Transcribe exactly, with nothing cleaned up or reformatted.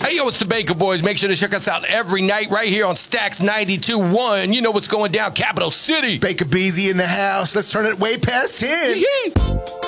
Hey, yo, it's the Baker Boys. Make sure to check us out every night right here on Stacks ninety-two point one. You know what's going down, Capital City. Baker Beezy in the house. Let's turn it way past ten. Yee-hee.